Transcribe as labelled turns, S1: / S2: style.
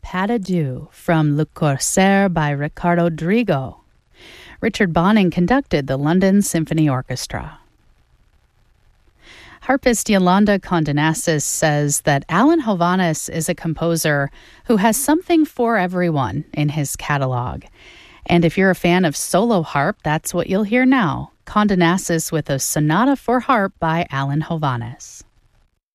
S1: Pas de Dieu from Le Corsaire by Ricardo Drigo. Richard Bonning conducted the London Symphony Orchestra. Harpist Yolanda Condenasis says that Alan Hovhaness is a composer who has something for everyone in his catalog. And if you're a fan of solo harp, that's what you'll hear now. Condenasis with a Sonata for Harp by Alan Hovhaness.